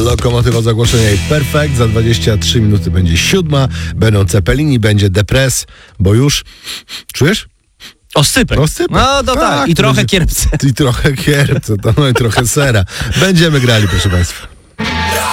Lokomotywa z ogłoszenia i Perfekt. Za 23 minuty będzie 7. Będą Cepelini, będzie Depres, bo już... Czujesz? Oscypek. Oscypek. No to tak. I trochę będzie- kierpce. I trochę kierpce, no i trochę sera. Będziemy grali, proszę Państwa.